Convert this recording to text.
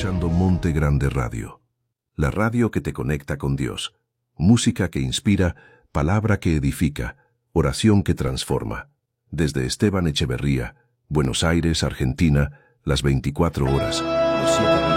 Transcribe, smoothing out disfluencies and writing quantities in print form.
escuchando Monte Grande Radio, la radio que te conecta con Dios. Música que inspira, palabra que edifica, oración que transforma. Desde Esteban Echeverría, Buenos Aires, Argentina, las 24 horas, los 7 días.